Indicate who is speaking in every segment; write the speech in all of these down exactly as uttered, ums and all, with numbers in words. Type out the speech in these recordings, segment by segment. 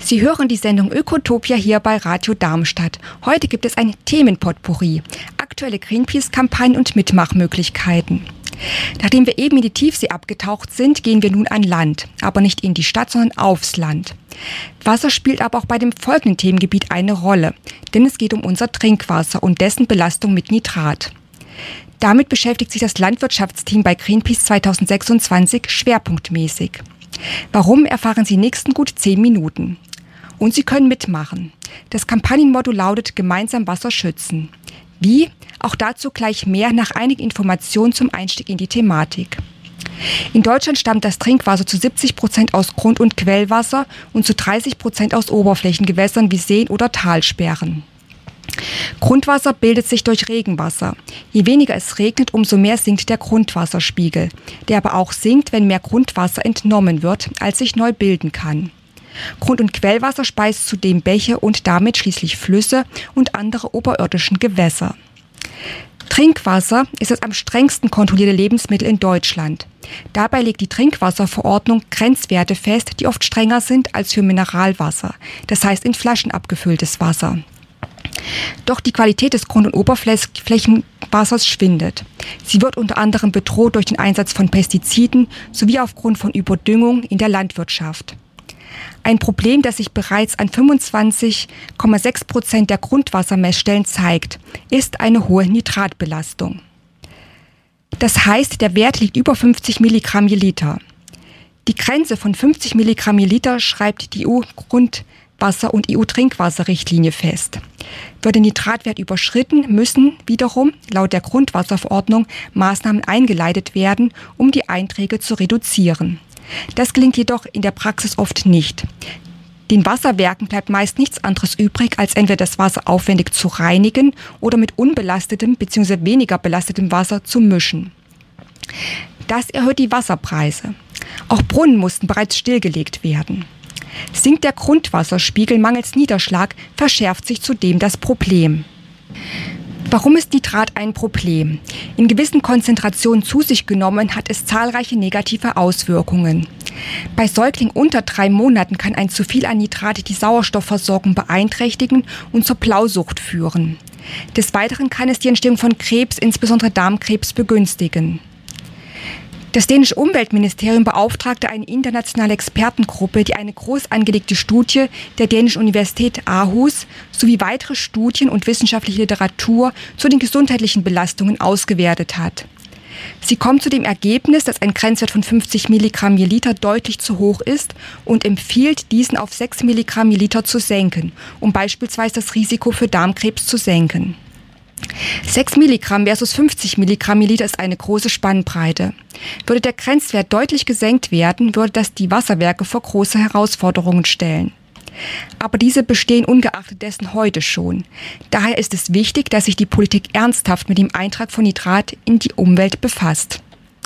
Speaker 1: Sie hören die Sendung Ökotopia hier bei Radio Darmstadt. Heute gibt es ein Themenpotpourri, aktuelle Greenpeace-Kampagnen und Mitmachmöglichkeiten. Nachdem wir eben in die Tiefsee abgetaucht sind, gehen wir nun an Land, aber nicht in die Stadt, sondern aufs Land. Wasser spielt aber auch bei dem folgenden Themengebiet eine Rolle, denn es geht um unser Trinkwasser und dessen Belastung mit Nitrat. Damit beschäftigt sich das Landwirtschaftsteam bei Greenpeace zwanzig sechsundzwanzig schwerpunktmäßig. Warum, erfahren Sie in den nächsten gut zehn Minuten. Und Sie können mitmachen. Das Kampagnenmotto lautet Gemeinsam Wasser schützen. Wie? Auch dazu gleich mehr nach einigen Informationen zum Einstieg in die Thematik. In Deutschland stammt das Trinkwasser zu siebzig Prozent aus Grund- und Quellwasser und zu dreißig Prozent aus Oberflächengewässern wie Seen oder Talsperren. Grundwasser bildet sich durch Regenwasser. Je weniger es regnet, umso mehr sinkt der Grundwasserspiegel, der aber auch sinkt, wenn mehr Grundwasser entnommen wird, als sich neu bilden kann. Grund- und Quellwasser speist zudem Bäche und damit schließlich Flüsse und andere oberirdischen Gewässer. Trinkwasser ist das am strengsten kontrollierte Lebensmittel in Deutschland. Dabei legt die Trinkwasserverordnung Grenzwerte fest, die oft strenger sind als für Mineralwasser, das heißt in Flaschen abgefülltes Wasser. Doch die Qualität des Grund- und Oberflächenwassers schwindet. Sie wird unter anderem bedroht durch den Einsatz von Pestiziden sowie aufgrund von Überdüngung in der Landwirtschaft. Ein Problem, das sich bereits an fünfundzwanzig Komma sechs Prozent der Grundwassermessstellen zeigt, ist eine hohe Nitratbelastung. Das heißt, der Wert liegt über fünfzig Milligramm je Liter. Die Grenze von fünfzig Milligramm je Liter schreibt die E U-Grundwasser- und E U-Trinkwasserrichtlinie fest. Wird der Nitratwert überschritten, müssen wiederum laut der Grundwasserverordnung Maßnahmen eingeleitet werden, um die Einträge zu reduzieren. Das gelingt jedoch in der Praxis oft nicht. Den Wasserwerken bleibt meist nichts anderes übrig, als entweder das Wasser aufwendig zu reinigen oder mit unbelastetem bzw. weniger belastetem Wasser zu mischen. Das erhöht die Wasserpreise. Auch Brunnen mussten bereits stillgelegt werden. Sinkt der Grundwasserspiegel mangels Niederschlag, verschärft sich zudem das Problem. Warum ist Nitrat ein Problem? In gewissen Konzentrationen zu sich genommen hat es zahlreiche negative Auswirkungen. Bei Säuglingen unter drei Monaten kann ein zu viel an Nitrat die Sauerstoffversorgung beeinträchtigen und zur Blausucht führen. Des Weiteren kann es die Entstehung von Krebs, insbesondere Darmkrebs, begünstigen. Das dänische Umweltministerium beauftragte eine internationale Expertengruppe, die eine groß angelegte Studie der dänischen Universität Aarhus sowie weitere Studien und wissenschaftliche Literatur zu den gesundheitlichen Belastungen ausgewertet hat. Sie kommt zu dem Ergebnis, dass ein Grenzwert von fünfzig Milligramm je Liter deutlich zu hoch ist und empfiehlt, diesen auf sechs Milligramm je Liter zu senken, um beispielsweise das Risiko für Darmkrebs zu senken. sechs Milligramm versus fünfzig Milligramm je Liter ist eine große Spannbreite. Würde der Grenzwert deutlich gesenkt werden, würde das die Wasserwerke vor große Herausforderungen stellen. Aber diese bestehen ungeachtet dessen heute schon. Daher ist es wichtig, dass sich die Politik ernsthaft mit dem Eintrag von Nitrat in die Umwelt befasst.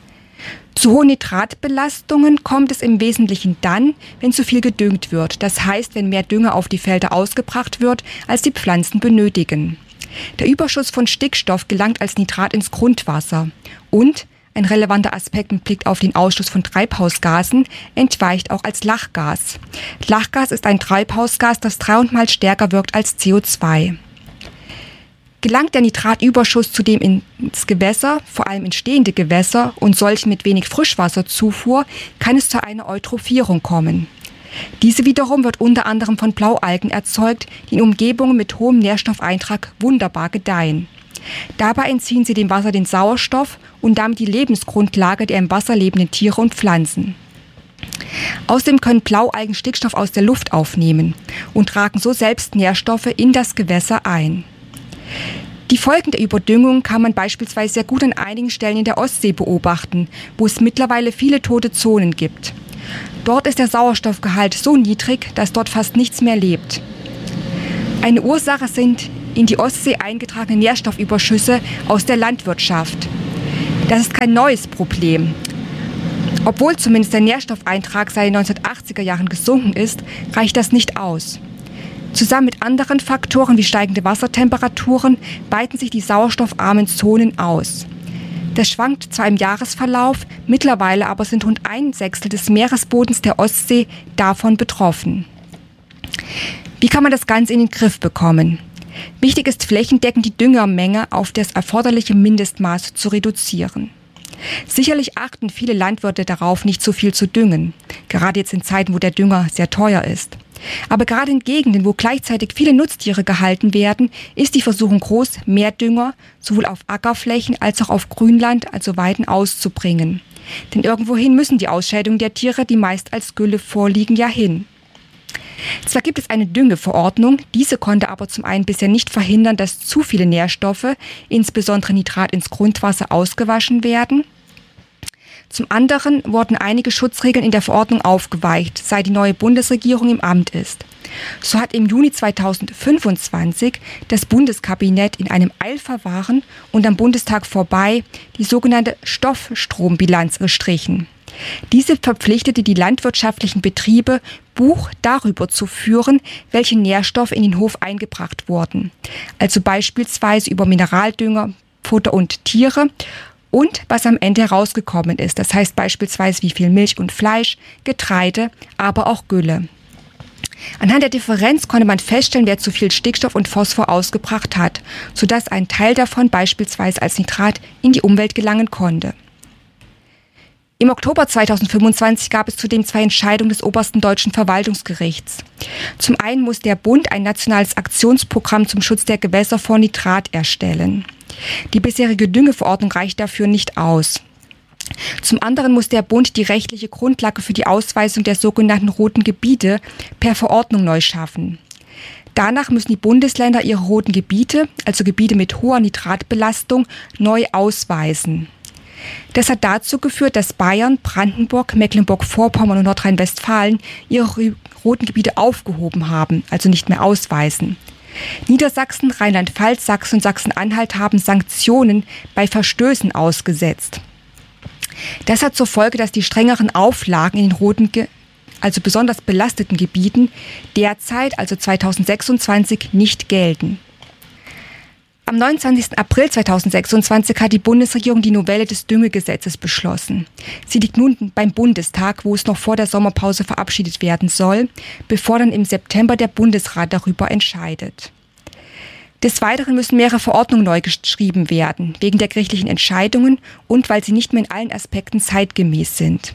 Speaker 1: Zu hohen Nitratbelastungen kommt es im Wesentlichen dann, wenn zu viel gedüngt wird. Das heißt, wenn mehr Dünger auf die Felder ausgebracht wird, als die Pflanzen benötigen. Der Überschuss von Stickstoff gelangt als Nitrat ins Grundwasser und, ein relevanter Aspekt mit Blick auf den Ausstoß von Treibhausgasen, entweicht auch als Lachgas. Lachgas ist ein Treibhausgas, das dreihundert stärker wirkt als C O zwei. Gelangt der Nitratüberschuss zudem ins Gewässer, vor allem in stehende Gewässer und solche mit wenig Frischwasserzufuhr, kann es zu einer Eutrophierung kommen. Diese wiederum wird unter anderem von Blaualgen erzeugt, die in Umgebungen mit hohem Nährstoffeintrag wunderbar gedeihen. Dabei entziehen sie dem Wasser den Sauerstoff und damit die Lebensgrundlage der im Wasser lebenden Tiere und Pflanzen. Außerdem können Blaualgen Stickstoff aus der Luft aufnehmen und tragen so selbst Nährstoffe in das Gewässer ein. Die Folgen der Überdüngung kann man beispielsweise sehr gut an einigen Stellen in der Ostsee beobachten, wo es mittlerweile viele tote Zonen gibt. Dort ist der Sauerstoffgehalt so niedrig, dass dort fast nichts mehr lebt. Eine Ursache sind in die Ostsee eingetragene Nährstoffüberschüsse aus der Landwirtschaft. Das ist kein neues Problem. Obwohl zumindest der Nährstoffeintrag seit den neunzehnhundertachtziger Jahren gesunken ist, reicht das nicht aus. Zusammen mit anderen Faktoren wie steigende Wassertemperaturen weiten sich die sauerstoffarmen Zonen aus. Das schwankt zwar im Jahresverlauf, mittlerweile aber sind rund ein Sechstel des Meeresbodens der Ostsee davon betroffen. Wie kann man das Ganze in den Griff bekommen? Wichtig ist flächendeckend die Düngermenge auf das erforderliche Mindestmaß zu reduzieren. Sicherlich achten viele Landwirte darauf, nicht zu viel zu düngen, gerade jetzt in Zeiten, wo der Dünger sehr teuer ist. Aber gerade in Gegenden, wo gleichzeitig viele Nutztiere gehalten werden, ist die Versuchung groß, mehr Dünger sowohl auf Ackerflächen als auch auf Grünland, also Weiden, auszubringen. Denn irgendwohin müssen die Ausscheidungen der Tiere, die meist als Gülle vorliegen, ja hin. Zwar gibt es eine Düngeverordnung, diese konnte aber zum einen bisher nicht verhindern, dass zu viele Nährstoffe, insbesondere Nitrat, ins Grundwasser ausgewaschen werden. Zum anderen wurden einige Schutzregeln in der Verordnung aufgeweicht, seit die neue Bundesregierung im Amt ist. So hat im Juni zweitausendfünfundzwanzig das Bundeskabinett in einem Eilverfahren und am Bundestag vorbei die sogenannte Stoffstrombilanz gestrichen. Diese verpflichtete die landwirtschaftlichen Betriebe, Buch darüber zu führen, welche Nährstoffe in den Hof eingebracht wurden. Also beispielsweise über Mineraldünger, Futter und Tiere und was am Ende herausgekommen ist. Das heißt beispielsweise wie viel Milch und Fleisch, Getreide, aber auch Gülle. Anhand der Differenz konnte man feststellen, wer zu viel Stickstoff und Phosphor ausgebracht hat, sodass ein Teil davon beispielsweise als Nitrat in die Umwelt gelangen konnte. Im Oktober zweitausendfünfundzwanzig gab es zudem zwei Entscheidungen des obersten deutschen Verwaltungsgerichts. Zum einen muss der Bund ein nationales Aktionsprogramm zum Schutz der Gewässer vor Nitrat erstellen. Die bisherige Düngeverordnung reicht dafür nicht aus. Zum anderen muss der Bund die rechtliche Grundlage für die Ausweisung der sogenannten roten Gebiete per Verordnung neu schaffen. Danach müssen die Bundesländer ihre roten Gebiete, also Gebiete mit hoher Nitratbelastung, neu ausweisen. Das hat dazu geführt, dass Bayern, Brandenburg, Mecklenburg-Vorpommern und Nordrhein-Westfalen ihre roten Gebiete aufgehoben haben, also nicht mehr ausweisen. Niedersachsen, Rheinland-Pfalz, Sachsen und Sachsen-Anhalt haben Sanktionen bei Verstößen ausgesetzt. Das hat zur Folge, dass die strengeren Auflagen in den roten, Ge- also besonders belasteten Gebieten derzeit, also zweitausendsechsundzwanzig, nicht gelten. Am neunundzwanzigsten April zweitausendsechsundzwanzig hat die Bundesregierung die Novelle des Düngegesetzes beschlossen. Sie liegt nun beim Bundestag, wo es noch vor der Sommerpause verabschiedet werden soll, bevor dann im September der Bundesrat darüber entscheidet. Des Weiteren müssen mehrere Verordnungen neu geschrieben werden, wegen der gerichtlichen Entscheidungen und weil sie nicht mehr in allen Aspekten zeitgemäß sind.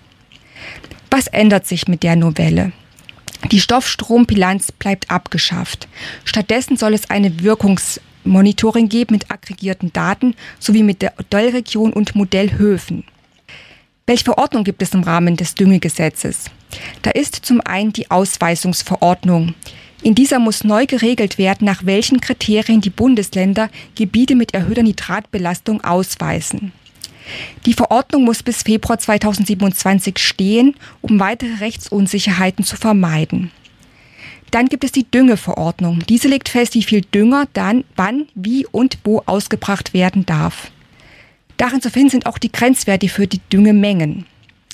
Speaker 1: Was ändert sich mit der Novelle? Die Stoffstrombilanz bleibt abgeschafft. Stattdessen soll es eine Wirkungs- Monitoring geben mit aggregierten Daten sowie mit der Modellregion und Modellhöfen. Welche Verordnung gibt es im Rahmen des Düngegesetzes? Da ist zum einen die Ausweisungsverordnung. In dieser muss neu geregelt werden, nach welchen Kriterien die Bundesländer Gebiete mit erhöhter Nitratbelastung ausweisen. Die Verordnung muss bis Februar zweitausendsiebenundzwanzig stehen, um weitere Rechtsunsicherheiten zu vermeiden. Dann gibt es die Düngeverordnung. Diese legt fest, wie viel Dünger dann, wann, wie und wo ausgebracht werden darf. Darin zu finden sind auch die Grenzwerte für die Düngemengen.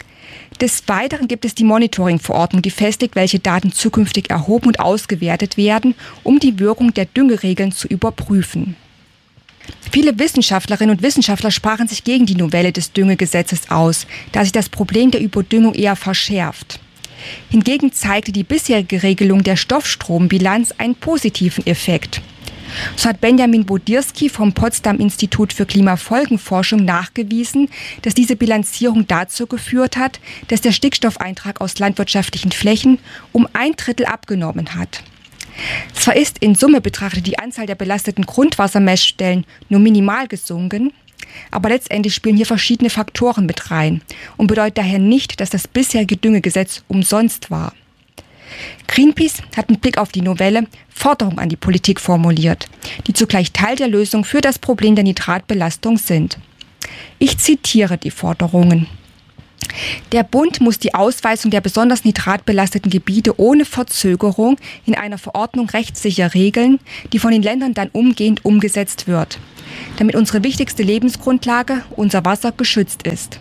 Speaker 1: Des Weiteren gibt es die Monitoring-Verordnung, die festlegt, welche Daten zukünftig erhoben und ausgewertet werden, um die Wirkung der Düngeregeln zu überprüfen. Viele Wissenschaftlerinnen und Wissenschaftler sprachen sich gegen die Novelle des Düngegesetzes aus, da sich das Problem der Überdüngung eher verschärft. Hingegen zeigte die bisherige Regelung der Stoffstrombilanz einen positiven Effekt. So hat Benjamin Bodirski vom Potsdam Institut für Klimafolgenforschung nachgewiesen, dass diese Bilanzierung dazu geführt hat, dass der Stickstoffeintrag aus landwirtschaftlichen Flächen um ein Drittel abgenommen hat. Zwar ist in Summe betrachtet die Anzahl der belasteten Grundwassermessstellen nur minimal gesunken, aber letztendlich spielen hier verschiedene Faktoren mit rein und bedeutet daher nicht, dass das bisherige Düngegesetz umsonst war. Greenpeace hat mit Blick auf die Novelle Forderungen an die Politik formuliert, die zugleich Teil der Lösung für das Problem der Nitratbelastung sind. Ich zitiere die Forderungen. Der Bund muss die Ausweisung der besonders nitratbelasteten Gebiete ohne Verzögerung in einer Verordnung rechtssicher regeln, die von den Ländern dann umgehend umgesetzt wird, damit unsere wichtigste Lebensgrundlage, unser Wasser, geschützt ist.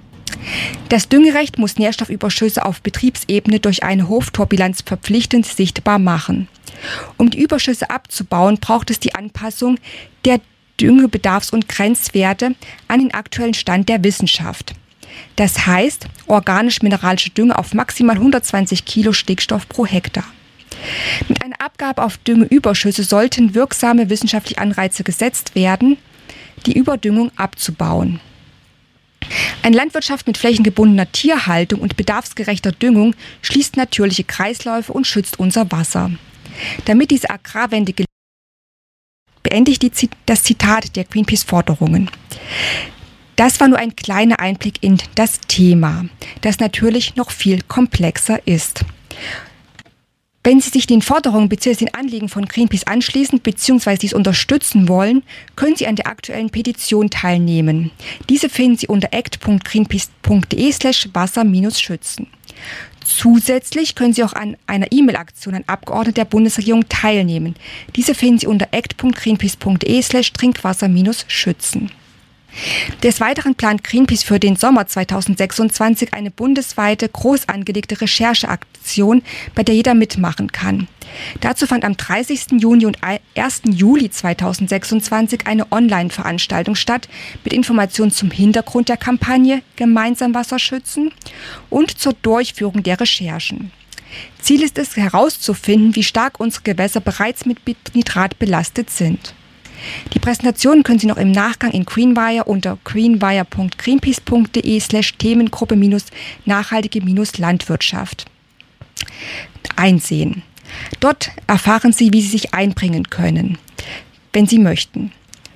Speaker 1: Das Düngerecht muss Nährstoffüberschüsse auf Betriebsebene durch eine Hoftorbilanz verpflichtend sichtbar machen. Um die Überschüsse abzubauen, braucht es die Anpassung der Düngebedarfs- und Grenzwerte an den aktuellen Stand der Wissenschaft. Das heißt, organisch-mineralische Dünger auf maximal hundertzwanzig Kilo Stickstoff pro Hektar. Mit einer Abgabe auf Düngeüberschüsse sollten wirksame wissenschaftliche Anreize gesetzt werden, die Überdüngung abzubauen. Eine Landwirtschaft mit flächengebundener Tierhaltung und bedarfsgerechter Düngung schließt natürliche Kreisläufe und schützt unser Wasser. Damit diese Agrarwende gelingt, beende ich die, das Zitat der Greenpeace-Forderungen. Das war nur ein kleiner Einblick in das Thema, das natürlich noch viel komplexer ist. Wenn Sie sich den Forderungen bzw. den Anliegen von Greenpeace anschließen bzw. dies unterstützen wollen, können Sie an der aktuellen Petition teilnehmen. Diese finden Sie unter act punkt greenpeace punkt de slash wasser schützen. Zusätzlich können Sie auch an einer E-Mail-Aktion an Abgeordnete der Bundesregierung teilnehmen. Diese finden Sie unter act punkt greenpeace punkt de slash trinkwasser schützen. Des Weiteren plant Greenpeace für den Sommer zweitausendsechsundzwanzig eine bundesweite, groß angelegte Rechercheaktion, bei der jeder mitmachen kann. Dazu fand am dreißigsten Juni und ersten Juli zweitausendsechsundzwanzig eine Online-Veranstaltung statt mit Informationen zum Hintergrund der Kampagne Gemeinsam Wasser schützen und zur Durchführung der Recherchen. Ziel ist es, herauszufinden, wie stark unsere Gewässer bereits mit Nitrat belastet sind. Die Präsentation können Sie noch im Nachgang in Greenwire unter greenwire punkt greenpeace punkt de slash Themengruppe minus nachhaltige minus Landwirtschaft einsehen. Dort erfahren Sie, wie Sie sich einbringen können, wenn Sie möchten.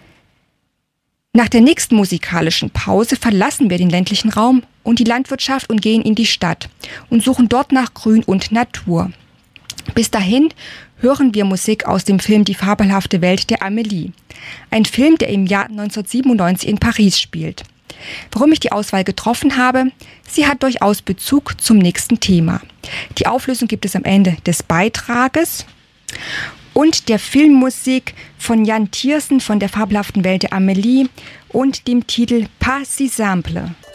Speaker 1: Nach der nächsten musikalischen Pause verlassen wir den ländlichen Raum und die Landwirtschaft und gehen in die Stadt und suchen dort nach Grün und Natur. Bis dahin hören wir Musik aus dem Film Die fabelhafte Welt der Amelie. Ein Film, der im Jahr neunzehnhundertsiebenundneunzig in Paris spielt. Warum ich die Auswahl getroffen habe? Sie hat durchaus Bezug zum nächsten Thema. Die Auflösung gibt es am Ende des Beitrages. Und der Filmmusik von Jan Tiersen von Der fabelhaften Welt der Amelie und dem Titel Pas si simple.